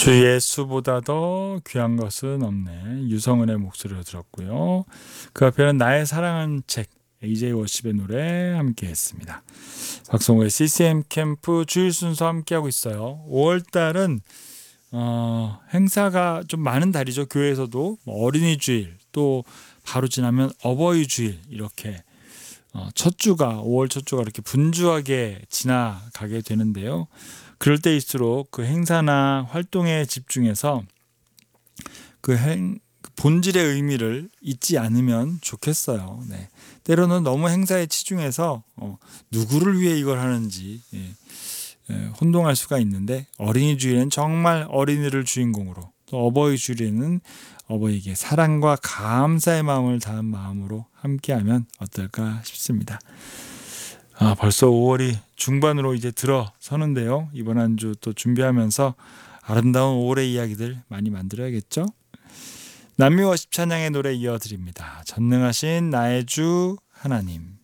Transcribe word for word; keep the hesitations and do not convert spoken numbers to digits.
주 예수보다 더 귀한 것은 없네. 유성은의 목소리를 들었고요. 그 앞에는 나의 사랑하는 책 에이제이 워십의 노래 함께 했습니다. 박성호의 씨씨엠 캠프 주일 순서 함께하고 있어요. 오월 달은 어, 행사가 좀 많은 달이죠. 교회에서도 뭐 어린이 주일, 또 바로 지나면 어버이 주일, 이렇게 어, 첫 주가 오월 첫 주가 이렇게 분주하게 지나가게 되는데요. 그럴 때일수록 그 행사나 활동에 집중해서 그 행, 그 본질의 의미를 잊지 않으면 좋겠어요. 네. 때로는 너무 행사에 치중해서 어, 누구를 위해 이걸 하는지 예, 예, 혼동할 수가 있는데, 어린이 주일은 정말 어린이를 주인공으로, 또 어버이 주일에는 어버이에게 사랑과 감사의 마음을 다한 마음으로 함께하면 어떨까 싶습니다. 아, 벌써 오월이 중반으로 이제 들어서는데요. 이번 한 주 또 준비하면서 아름다운 오월의 이야기들 많이 만들어야겠죠? 남미 워십 찬양의 노래 이어드립니다. 전능하신 나의 주 하나님.